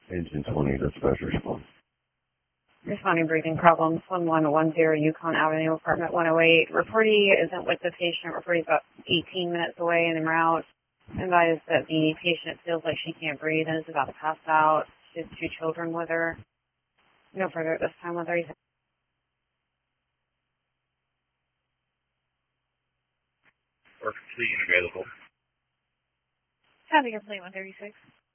Engine 20, dispatch response. Responding breathing problems, 1110 Yukon Avenue, apartment 108. Reportee isn't with the patient. Reportee is about 18 minutes away and en route. Advised that the patient feels like she can't breathe and is about to pass out. She has 2 children with her. No further at this time. 136. Or complete and available. Having complete 136.